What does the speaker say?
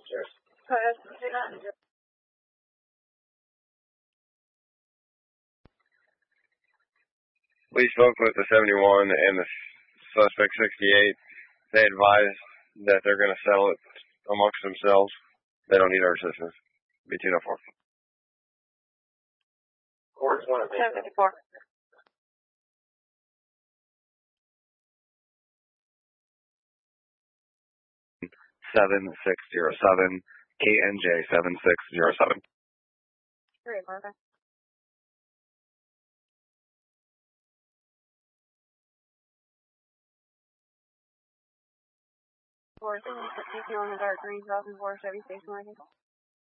We spoke with the 71 and the suspect 68. They advised that they're going to settle it amongst themselves. They don't need our assistance. Be 204. 754. 7607 KNJ 7607. Great, Martha. 4 on the dark green, 2004 Chevy Station wagon.